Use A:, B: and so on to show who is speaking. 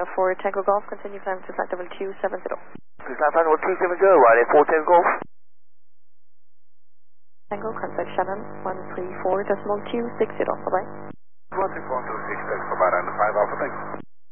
A: for Tango Golf, continue climb to flight level 270.
B: Please land flight level 270, right at 4 Tango Golf.
A: Tango, contact Shannon, 134.260, bye-bye.
B: 134.260, bye-bye, and 5 Alpha, thanks.